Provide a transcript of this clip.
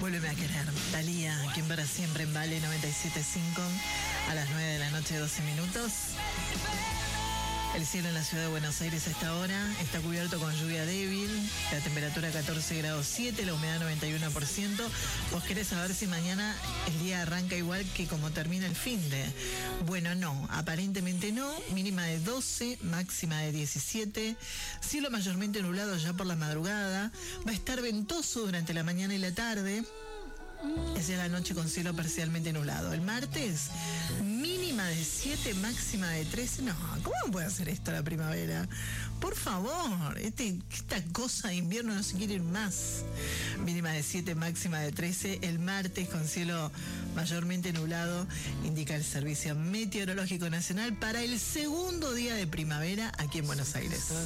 Vuélveme a querer. Thalía, quien para siempre en Vale 97.5 a las 9 de la noche, 12 minutos. El cielo en la ciudad de Buenos Aires a esta hora está cubierto con lluvia débil, la temperatura 14 grados 7, la humedad 91%. ¿Vos querés saber si mañana el día arranca igual que como termina el finde? Bueno, no, aparentemente no. Mínima de 12, máxima de 17. Cielo mayormente nublado ya por la madrugada. Va a estar ventoso durante la mañana y la tarde. Hacia la noche con cielo parcialmente nublado. El martes, mínima de 7, máxima de 13. No, ¿cómo puede hacer esto la primavera? Por favor, esta cosa de invierno no se quiere ir más. Mínima de 7, máxima de 13. El martes con cielo mayormente nublado, indica el Servicio Meteorológico Nacional para el segundo día de primavera aquí en Buenos Aires.